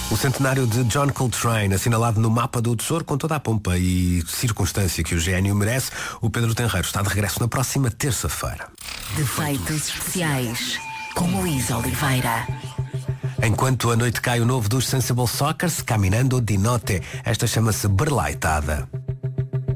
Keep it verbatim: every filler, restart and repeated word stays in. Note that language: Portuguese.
O centenário de John Coltrane, assinalado no mapa do Tesouro com toda a pompa e circunstância que o gênio merece, o Pedro Tenreiro está de regresso na próxima terça-feira. Defeitos especiais com Luís Oliveira. Enquanto a noite cai, o novo dos Sensible Sockers, Caminando di Notte. Esta chama-se Berlaitada.